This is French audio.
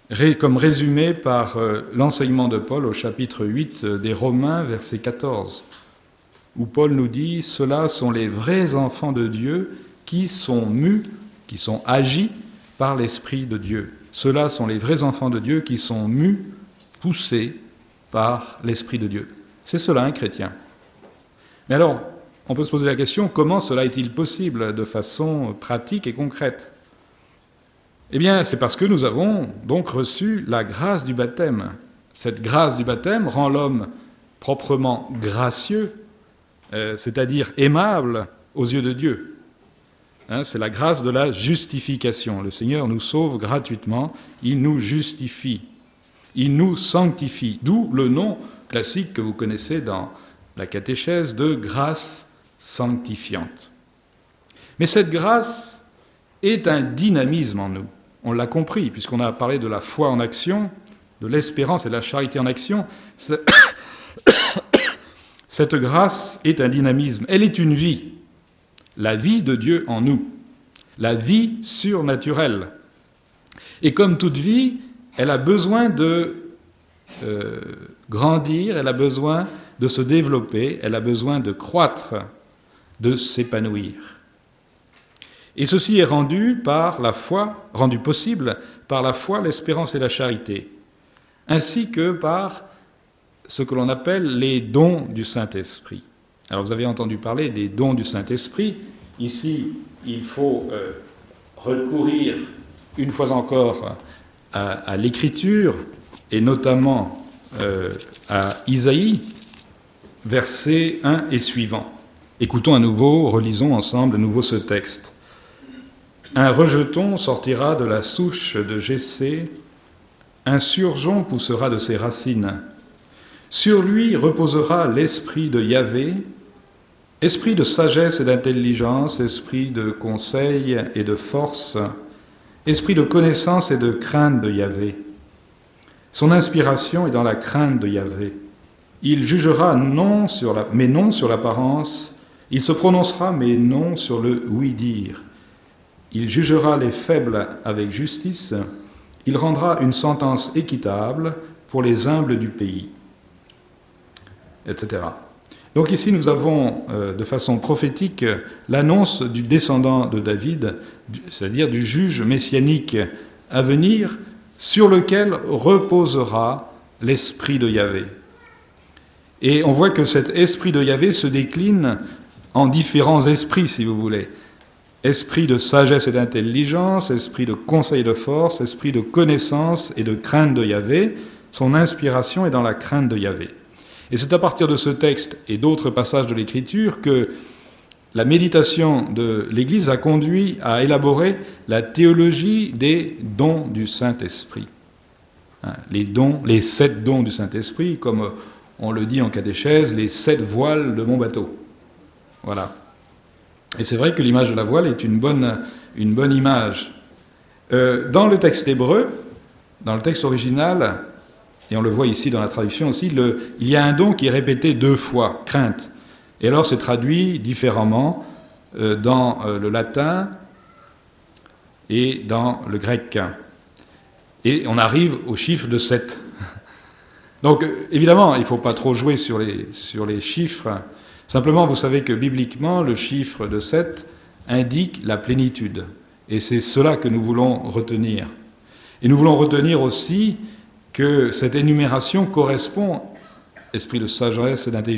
comme résumé par l'enseignement de Paul au chapitre 8 des Romains, verset 14, où Paul nous dit « Ceux-là sont les vrais enfants de Dieu qui sont mus, qui sont agis par l'Esprit de Dieu. Ceux-là sont les vrais enfants de Dieu qui sont mus, poussés par l'Esprit de Dieu. » C'est cela un chrétien. Mais alors, on peut se poser la question, comment cela est-il possible de façon pratique et concrète ? Eh bien, c'est parce que nous avons donc reçu la grâce du baptême. Cette grâce du baptême rend l'homme proprement gracieux, c'est-à-dire aimable aux yeux de Dieu. C'est la grâce de la justification. Le Seigneur nous sauve gratuitement, il nous justifie, il nous sanctifie. D'où le nom classique que vous connaissez dans la catéchèse de grâce sanctifiante. Mais cette grâce est un dynamisme en nous. On l'a compris, puisqu'on a parlé de la foi en action, de l'espérance et de la charité en action. Cette grâce est un dynamisme. Elle est une vie. La vie de Dieu en nous. La vie surnaturelle. Et comme toute vie, elle a besoin de grandir, elle a besoin de se développer, elle a besoin de croître, de s'épanouir. Et ceci est rendu par la foi, rendu possible par la foi, l'espérance et la charité, ainsi que par ce que l'on appelle les dons du Saint-Esprit. Alors vous avez entendu parler des dons du Saint-Esprit. Ici, il faut recourir une fois encore à l'Écriture, et notamment à Isaïe, versets 1 et suivants. Écoutons à nouveau, relisons ensemble à nouveau ce texte. Un rejeton sortira de la souche de Jessé, un surgeon poussera de ses racines. Sur lui reposera l'esprit de Yahvé, esprit de sagesse et d'intelligence, esprit de conseil et de force, esprit de connaissance et de crainte de Yahvé. Son inspiration est dans la crainte de Yahvé. Il jugera mais non sur l'apparence, il se prononcera mais non sur le oui-dire. Il jugera les faibles avec justice, il rendra une sentence équitable pour les humbles du pays, etc. Donc ici, nous avons de façon prophétique l'annonce du descendant de David, c'est-à-dire du juge messianique à venir, sur lequel reposera l'esprit de Yahvé. Et on voit que cet esprit de Yahvé se décline en différents esprits, si vous voulez. Esprit de sagesse et d'intelligence, esprit de conseil et de force, esprit de connaissance et de crainte de Yahvé. Son inspiration est dans la crainte de Yahvé. Et c'est à partir de ce texte et d'autres passages de l'Écriture que la méditation de l'Église a conduit à élaborer la théologie des dons du Saint-Esprit. Les 7 dons du Saint-Esprit, comme on le dit en catéchèse, les 7 voiles de mon bateau. Voilà. Et c'est vrai que l'image de la voile est une bonne image. Dans le texte hébreu, dans le texte original, et on le voit ici dans la traduction aussi, il y a un don qui est répété 2 fois, crainte. Et alors c'est traduit différemment dans le latin et dans le grec. Et on arrive au chiffre de 7. Donc évidemment, il ne faut pas trop jouer sur les chiffres. Simplement, vous savez que bibliquement, le chiffre de 7 indique la plénitude. Et c'est cela que nous voulons retenir. Et nous voulons retenir aussi que cette énumération correspond, esprit de sagesse et d'intelligence,